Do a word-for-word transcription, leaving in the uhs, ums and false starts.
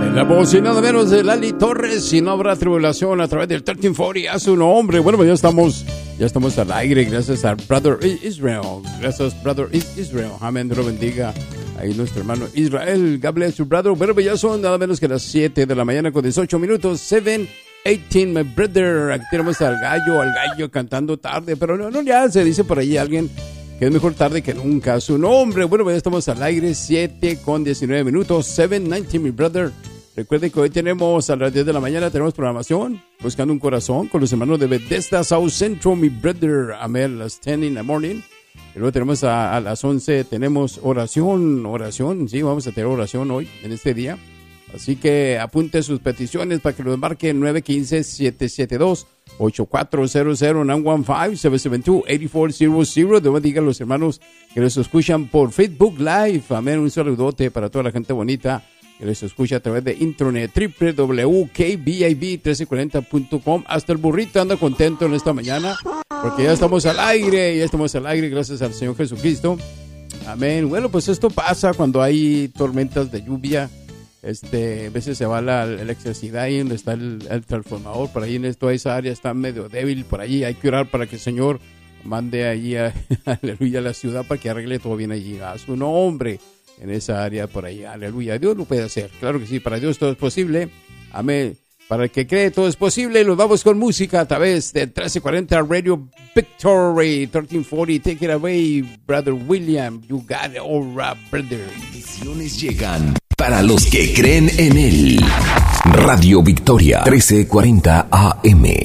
La voz y nada menos de Lali Torres. Y no habrá tribulación a través del trece cuarenta a su nombre. Bueno, pues ya estamos, ya estamos al aire. Gracias a Brother Israel. Gracias, Brother Israel. Amén. Dios lo bendiga. Ahí nuestro hermano Israel. God bless you, brother. Bueno, pues ya son nada menos que las siete de la mañana con dieciocho minutos. siete dieciocho, my brother. Aquí tenemos al gallo, al gallo cantando tarde. Pero no, no, ya se dice por ahí alguien que es mejor tarde que nunca. Su nombre. Bueno, pues ya estamos al aire. siete con diecinueve minutos. siete dieciocho, my brother. Recuerden que hoy tenemos a las diez de la mañana, tenemos programación, Buscando un Corazón, con los hermanos de Bethesda South Central, mi brother, Amel, a las diez in the morning. Y luego tenemos a, a las once, tenemos oración, oración, sí, vamos a tener oración hoy, en este día. Así que apunte sus peticiones para que los marquen nueve uno cinco, siete siete dos, ocho cuatro cero cero, nueve uno cinco, siete siete dos, ocho cuatro cero cero. Debo digan los hermanos que los escuchan por Facebook Live. Amén, un saludote para toda la gente bonita que les escucha a través de internet, doble u doble u doble u punto k b i b trece cuarenta punto com. Hasta el burrito anda contento en esta mañana, porque ya estamos al aire, ya estamos al aire, gracias al Señor Jesucristo. Amén. Bueno, pues esto pasa cuando hay tormentas de lluvia. Este, a veces se va la electricidad ahí donde está el, el transformador, por ahí en esto, esa área está medio débil, por allí hay que orar para que el Señor mande allí, a, aleluya, a la ciudad para que arregle todo bien allí, a su nombre. En esa área por ahí, aleluya, Dios lo puede hacer, claro que sí, para Dios todo es posible, amén, para el que cree todo es posible. Nos vamos con música a través de trece cuarenta Radio Victory, trece cuarenta, take it away, Brother William, you got it all right, brother. Bendiciones llegan para los que creen en él. Radio Victoria, trece cuarenta A M.